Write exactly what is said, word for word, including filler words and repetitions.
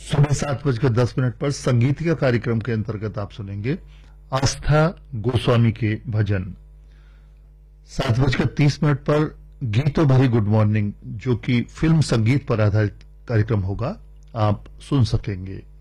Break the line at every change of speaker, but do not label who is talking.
सुबह सात बजकर दस मिनट पर संगीत का कार्यक्रम के अंतर्गत आप सुनेंगे आस्था गोस्वामी के भजन। सात बजकर तीस मिनट पर गीतों भरी गुड मॉर्निंग, जो कि फिल्म संगीत पर आधारित कार्यक्रम होगा, आप सुन सकेंगे।